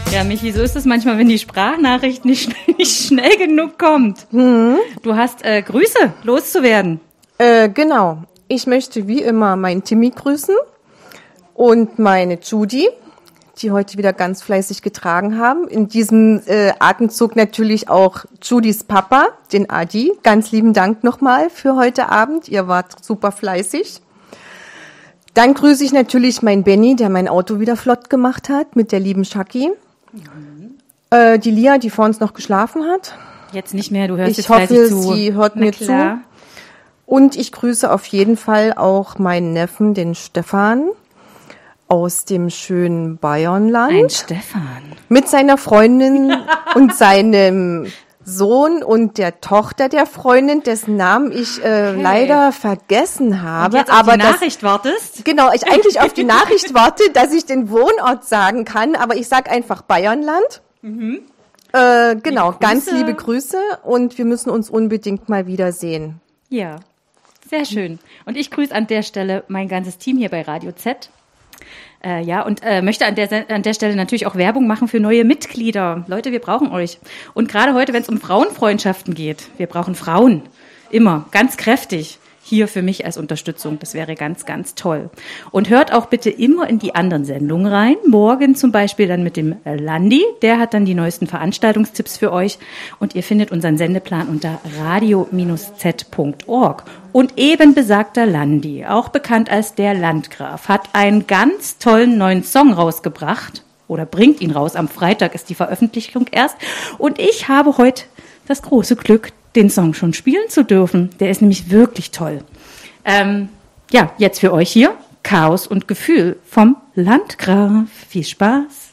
Ja, Michi, so ist es manchmal, wenn die Sprachnachricht nicht schnell genug kommt. Du hast Grüße loszuwerden. Genau. Ich möchte wie immer meinen Timmy grüßen und meine Judy, die heute wieder ganz fleißig getragen haben. In diesem Atemzug natürlich auch Judys Papa, den Adi. Ganz lieben Dank nochmal für heute Abend. Ihr wart super fleißig. Dann grüße ich natürlich meinen Benny, der mein Auto wieder flott gemacht hat, mit der lieben Shaki. Die Lia, die vor uns noch geschlafen hat. Jetzt nicht mehr, du hörst ich jetzt hoffe, fleißig zu. Sie hört mir zu. Und ich grüße auf jeden Fall auch meinen Neffen, den Stefan, aus dem schönen Bayernland. Ein Stefan. Mit seiner Freundin und seinem Sohn und der Tochter der Freundin, dessen Namen ich leider vergessen habe. Und jetzt auf die Nachricht wartest? Genau, ich eigentlich auf die Nachricht warte, dass ich den Wohnort sagen kann, aber ich sag einfach Bayernland. Genau, ganz liebe Grüße und wir müssen uns unbedingt mal wiedersehen. Ja, sehr schön. Und ich grüße an der Stelle mein ganzes Team hier bei Radio Z. Möchte an der Stelle natürlich auch Werbung machen für neue Mitglieder. Leute, wir brauchen euch. Und gerade heute, wenn es um Frauenfreundschaften geht, wir brauchen Frauen. Immer, ganz kräftig. Hier für mich als Unterstützung. Das wäre ganz, ganz toll. Und hört auch bitte immer in die anderen Sendungen rein. Morgen zum Beispiel dann mit dem Landi. Der hat dann die neuesten Veranstaltungstipps für euch. Und ihr findet unseren Sendeplan unter radio-z.org. Und eben besagter Landi, auch bekannt als der Landgraf, hat einen ganz tollen neuen Song rausgebracht. Oder bringt ihn raus. Am Freitag ist die Veröffentlichung erst. Und ich habe heute das große Glück, den Song schon spielen zu dürfen. Der ist nämlich wirklich toll. Jetzt für euch hier Chaos und Gefühl vom Landgraf. Viel Spaß.